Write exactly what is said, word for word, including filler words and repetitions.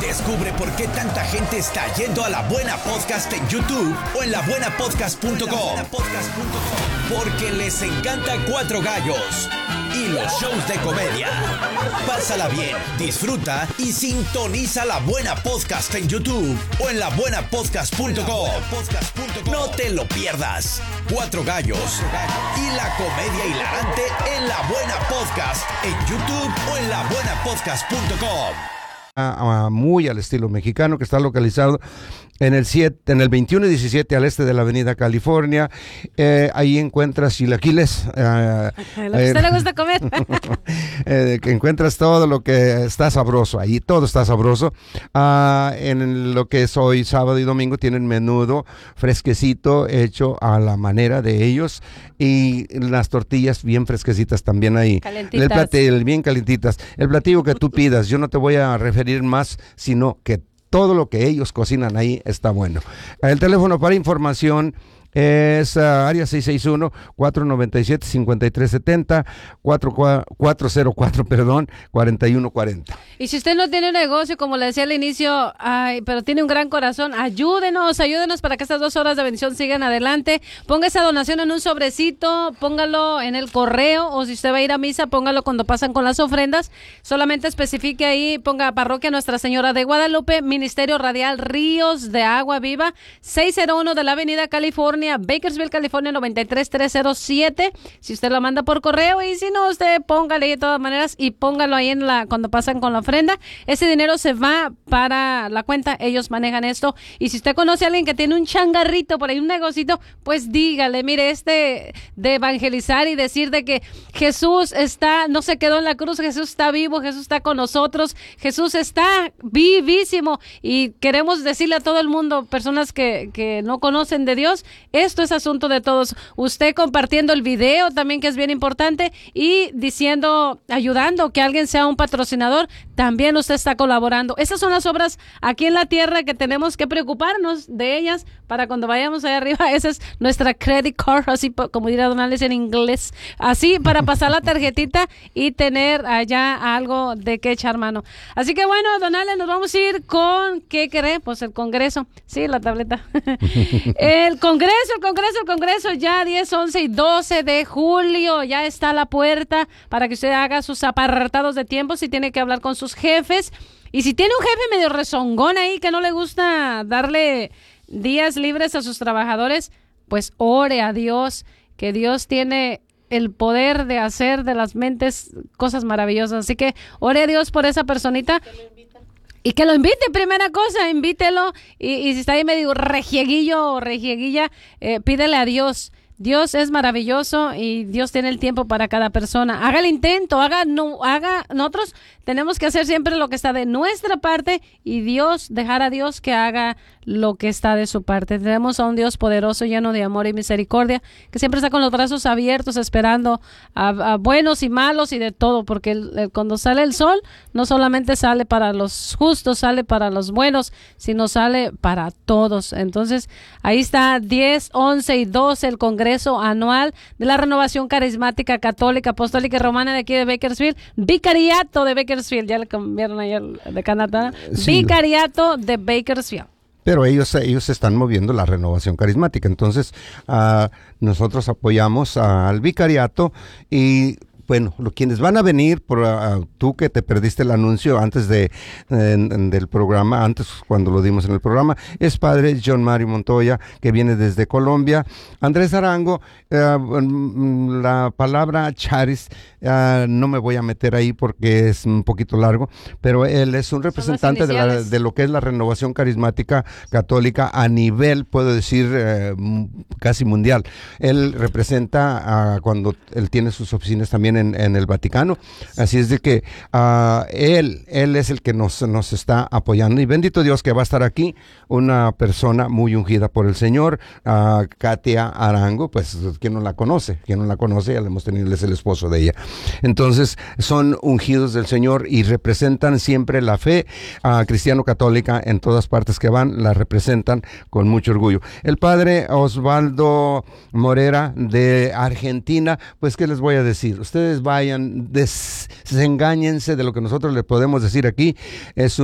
Descubre por qué tanta gente está yendo a La Buena Podcast en YouTube o en la buena podcast punto com. Porque les encanta Cuatro Gallos y los shows de comedia. Pásala bien, disfruta y sintoniza La Buena Podcast en YouTube o en la buena podcast punto com. No te lo pierdas. Cuatro Gallos y la comedia hilarante en La Buena Podcast en YouTube o en la buena podcast punto com. Muy al estilo mexicano, que está localizado en el siete, en el veintiuno y diecisiete al este de la Avenida California. Eh, ahí encuentras chilaquiles. Eh, lo que a usted eh, le gusta comer. eh, que encuentras todo lo que está sabroso. Ahí todo está sabroso. Ah, en lo que es hoy sábado y domingo tienen menudo fresquecito hecho a la manera de ellos y las tortillas bien fresquecitas también ahí. Calentitas. El platillo, bien calentitas. El platillo que tú pidas, yo no te voy a referir más, sino que todo lo que ellos cocinan ahí está bueno. El teléfono para información es uh, área seis seis uno, cuatro nueve siete, cinco tres siete cero, cuatro cero cuatro, perdón, cuarenta y uno cuarenta. Y si usted no tiene un negocio, como le decía al inicio, ay, pero tiene un gran corazón, ayúdenos, ayúdenos para que estas dos horas de bendición sigan adelante. Ponga esa donación en un sobrecito, póngalo en el correo, o si usted va a ir a misa, póngalo cuando pasan con las ofrendas. Solamente especifique ahí, ponga Parroquia Nuestra Señora de Guadalupe, Ministerio Radial Ríos de Agua Viva, seiscientos uno de la Avenida California, Bakersfield, California, noventa y tres mil trescientos siete. Si usted lo manda por correo, y si no, usted póngale de todas maneras y póngalo ahí en la cuando pasan con la ofrenda. Ese dinero se va para la cuenta, ellos manejan esto. Y si usted conoce a alguien que tiene un changarrito por ahí, un negocito, pues dígale, mire, este de evangelizar y decir de que Jesús está, no se quedó en la cruz, Jesús está vivo, Jesús está con nosotros, Jesús está vivísimo, y queremos decirle a todo el mundo, personas que, que no conocen de Dios, esto es asunto de todos. Usted compartiendo el video también, que es bien importante, y diciendo, ayudando que alguien sea un patrocinador, también usted está colaborando. Esas son las obras aquí en la tierra que tenemos que preocuparnos de ellas para cuando vayamos allá arriba. Esa es nuestra credit card, así como dirá Don Alex en inglés, así para pasar la tarjetita y tener allá algo de que echar mano. Así que bueno, Don Alex, nos vamos a ir con, ¿qué cree? Pues el Congreso, sí, la tableta. El Congreso, el Congreso, el Congreso, ya diez, once y doce de julio, ya está a la puerta para que usted haga sus apartados de tiempo, si tiene que hablar con sus jefes, y si tiene un jefe medio rezongón ahí que no le gusta darle días libres a sus trabajadores, pues ore a Dios, que Dios tiene el poder de hacer de las mentes cosas maravillosas. Así que ore a Dios por esa personita. Y que lo invite, primera cosa, invítelo. Y, y si está ahí medio rejieguillo o rejieguilla, eh, pídele a Dios. Dios es maravilloso y Dios tiene el tiempo para cada persona. Haga el intento, haga, no, haga, nosotros tenemos que hacer siempre lo que está de nuestra parte, y Dios, dejar a Dios que haga lo que está de su parte. Tenemos a un Dios poderoso, lleno de amor y misericordia, que siempre está con los brazos abiertos, esperando a, a buenos y malos y de todo, porque el, el, cuando sale el sol, no solamente sale para los justos, sale para los buenos, sino sale para todos. Entonces, ahí está diez, once y doce, el Congreso Anual de la Renovación Carismática Católica, Apostólica y Romana de aquí de Bakersfield, Vicariato de Bakersfield, ya le cambiaron ayer de Canadá, sí. Vicariato de Bakersfield. Pero ellos, ellos están moviendo la renovación carismática. Entonces, uh, nosotros apoyamos uh, al vicariato, y bueno, lo, quienes van a venir, por uh, tú que te perdiste el anuncio antes de en, del programa, antes cuando lo dimos en el programa, es padre John Mario Montoya, que viene desde Colombia. Andrés Arango, uh, la palabra charis, uh, no me voy a meter ahí porque es un poquito largo, pero él es un representante de, la, de lo que es la renovación carismática católica a nivel, puedo decir, uh, casi mundial. Él representa uh, cuando él tiene sus oficinas también En, en el Vaticano, así es de que uh, él, él es el que nos, nos está apoyando, y bendito Dios que va a estar aquí una persona muy ungida por el Señor, uh, Katia Arango, pues quien no la conoce, quien no la conoce, ya le hemos tenido, él es el esposo de ella. Entonces son ungidos del Señor y representan siempre la fe uh, cristiano-católica en todas partes que van, la representan con mucho orgullo. El padre Osvaldo Morera de Argentina, pues qué les voy a decir, ustedes vayan, des, desengáñense de lo que nosotros les podemos decir aquí. Es un